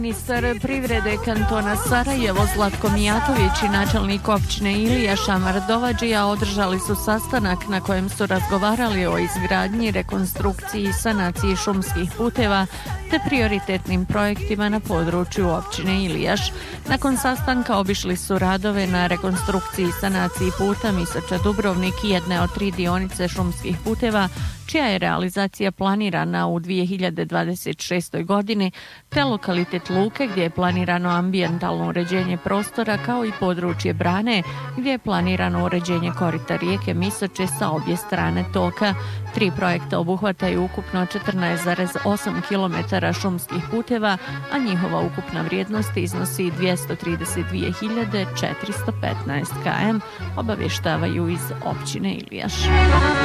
Ministar privrede kantona Sarajevo Zlatko Mijatović i načelnik općine Ilijaš Amar Dovadžija održali su sastanak na kojem su razgovarali o izgradnji, rekonstrukciji i sanaciji šumskih puteva te prioritetnim projektima na području općine Ilijaš. Nakon sastanka obišli su radove na rekonstrukciji i sanaciji puta Misača-Dubrovnik, jedne od 3 dionice šumskih puteva, čija je realizacija planirana u 2026. godini, te lokalitet Luke gdje je planirano ambijentalno uređenje prostora, kao i područje Brane gdje je planirano uređenje korita rijeke Misače sa obje strane toka. 3 projekta obuhvataju ukupno 14,8 km šumskih puteva, a njihova ukupna vrijednost iznosi 232.415 km, obavještavaju iz općine Ilijaš.